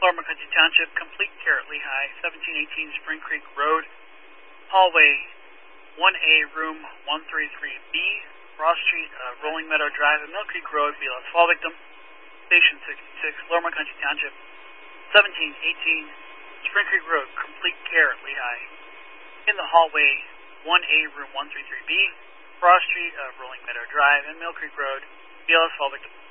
Lower McCutcheon Township, complete care at Lehigh, 1718 Spring Creek Road, hallway 1A, room 133B, Ross Street, Rolling Meadow Drive, and Mill Creek Road, BLS fall victim. Station 66, Lower McCutcheon Township, 1718 Spring Creek Road, complete care at Lehigh. In the hallway 1A, room 133B, Ross Street, Rolling Meadow Drive, and Mill Creek Road, BLS fall victim.